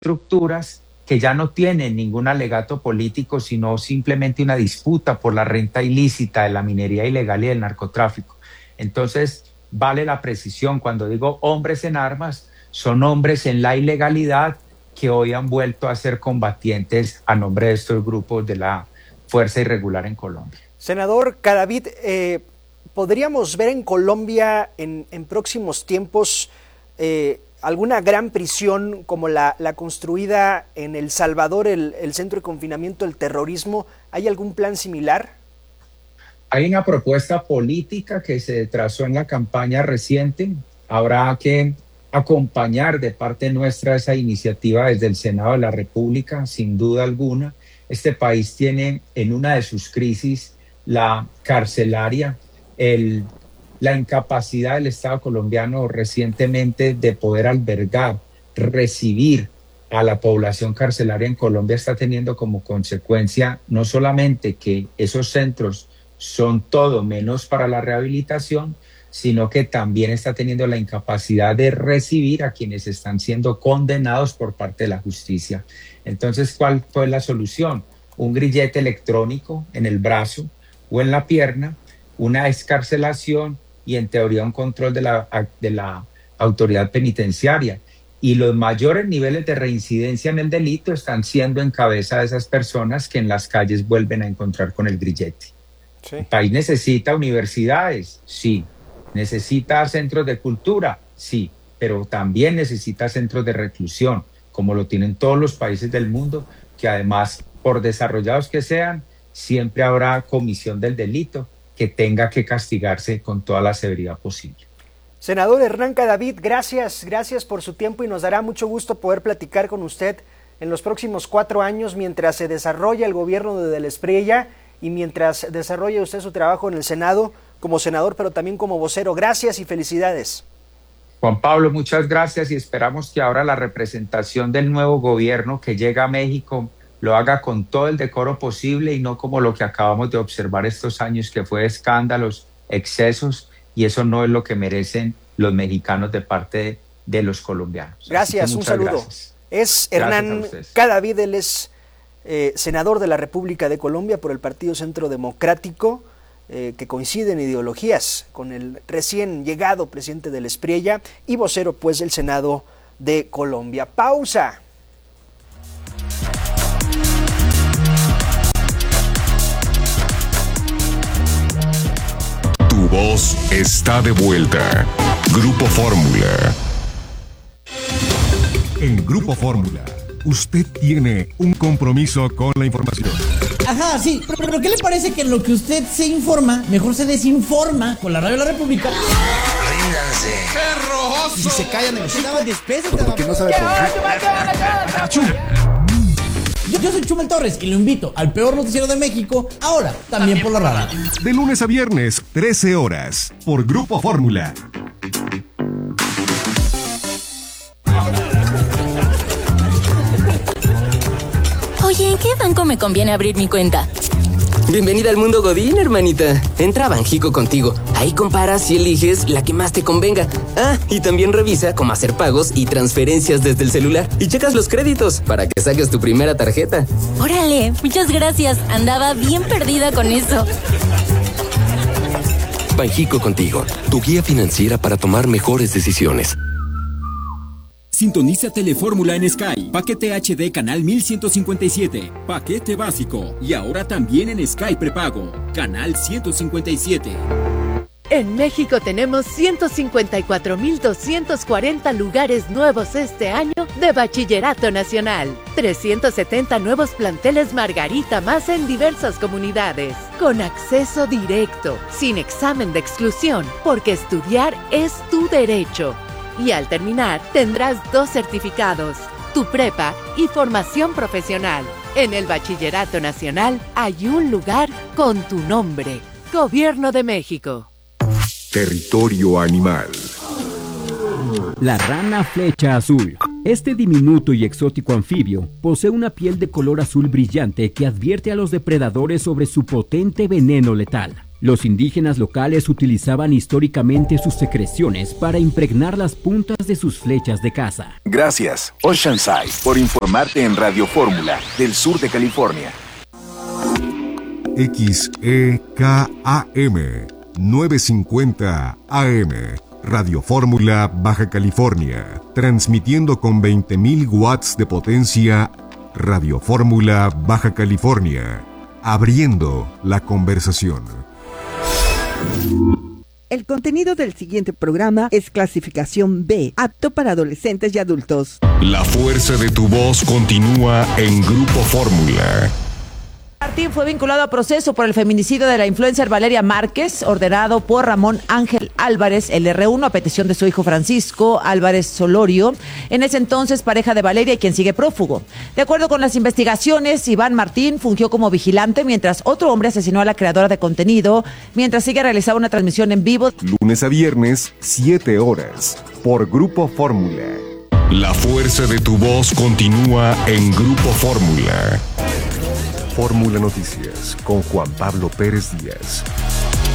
estructuras que ya no tienen ningún alegato político, sino simplemente una disputa por la renta ilícita de la minería ilegal y del narcotráfico. Entonces, vale la precisión, cuando digo hombres en armas, son hombres en la ilegalidad que hoy han vuelto a ser combatientes a nombre de estos grupos de la fuerza irregular en Colombia. Senador Cadavid, ¿podríamos ver en Colombia en próximos tiempos alguna gran prisión como la construida en El Salvador, el centro de confinamiento del terrorismo? ¿Hay algún plan similar? Hay una propuesta política que se trazó en la campaña reciente. Habrá que acompañar de parte nuestra esa iniciativa desde el Senado de la República, sin duda alguna. Este país tiene en una de sus crisis la carcelaria, la incapacidad del Estado colombiano recientemente de poder albergar, recibir a la población carcelaria en Colombia está teniendo como consecuencia no solamente que esos centros son todo menos para la rehabilitación, sino que también está teniendo la incapacidad de recibir a quienes están siendo condenados por parte de la justicia. Entonces, ¿cuál fue la solución? Un grillete electrónico en el brazo o en la pierna, una excarcelación y en teoría un control de la autoridad penitenciaria. Y los mayores niveles de reincidencia en el delito están siendo en cabeza de esas personas que en las calles vuelven a encontrar con el grillete. Sí. El país necesita universidades, sí. Necesita centros de cultura, sí. Pero también necesita centros de reclusión, como lo tienen todos los países del mundo, que además, por desarrollados que sean, siempre habrá comisión del delito que tenga que castigarse con toda la severidad posible. Senador Hernán Cadavid, gracias por su tiempo y nos dará mucho gusto poder platicar con usted en los próximos 4 años mientras se desarrolla el gobierno de la Espriella y mientras desarrolla usted su trabajo en el Senado como senador, pero también como vocero. Gracias y felicidades. Juan Pablo, muchas gracias y esperamos que ahora la representación del nuevo gobierno que llega a México lo haga con todo el decoro posible y no como lo que acabamos de observar estos años, que fue escándalos, excesos, y eso no es lo que merecen los mexicanos de parte de los colombianos. Gracias, un saludo. Gracias. Es Hernán Cadavid, él es senador de la República de Colombia por el Partido Centro Democrático, que coincide en ideologías con el recién llegado presidente de la Espriella y vocero pues del Senado de Colombia. Pausa. Tu voz está de vuelta. Grupo Fórmula. En Grupo Fórmula, usted tiene un compromiso con la información. Ajá, sí, pero ¿qué le parece que en lo que usted se informa, mejor se desinforma con la Radio de la República? Ríndanse. ¡Perroso! Y si se callan, negociaban despesas. Porque no sabe por qué. Yo soy Chumel Torres y lo invito al peor noticiero de México, ahora también por la radio. De lunes a viernes, 13 horas, por Grupo Fórmula. Oye, ¿en qué banco me conviene abrir mi cuenta? Bienvenida al mundo Godín, hermanita. Entra a Banxico Contigo. Ahí comparas y eliges la que más te convenga. Ah, y también revisa cómo hacer pagos y transferencias desde el celular. Y checas los créditos para que saques tu primera tarjeta. Órale, muchas gracias. Andaba bien perdida con eso. Banxico Contigo, tu guía financiera para tomar mejores decisiones. Sintoniza Telefórmula en Sky, paquete HD canal 1157, paquete básico y ahora también en Sky prepago, canal 157. En México tenemos 154,240 lugares nuevos este año de Bachillerato Nacional, 370 nuevos planteles Margarita más en diversas comunidades, con acceso directo, sin examen de exclusión, porque estudiar es tu derecho. Y al terminar, tendrás 2 certificados, tu prepa y formación profesional. En el Bachillerato Nacional hay un lugar con tu nombre. Gobierno de México. Territorio animal. La rana flecha azul. Este diminuto y exótico anfibio posee una piel de color azul brillante que advierte a los depredadores sobre su potente veneno letal. Los indígenas locales utilizaban históricamente sus secreciones para impregnar las puntas de sus flechas de caza. Gracias, Oceanside, por informarte en Radio Fórmula del sur de California. XEKAM 950 AM, Radio Fórmula, Baja California, transmitiendo con 20.000 watts de potencia. Radio Fórmula, Baja California, abriendo la conversación. El contenido del siguiente programa es clasificación B, apto para adolescentes y adultos. La fuerza de tu voz continúa en Grupo Fórmula. Martín fue vinculado a proceso por el feminicidio de la influencer Valeria Márquez, ordenado por Ramón Ángel Álvarez, el R1, a petición de su hijo Francisco Álvarez Solorio, en ese entonces pareja de Valeria y quien sigue prófugo. De acuerdo con las investigaciones, Iván Martín fungió como vigilante mientras otro hombre asesinó a la creadora de contenido, mientras ella realizaba una transmisión en vivo. Lunes a viernes, 7 horas, por Grupo Fórmula. La fuerza de tu voz continúa en Grupo Fórmula. Fórmula Noticias con Juan Pablo Pérez Díaz.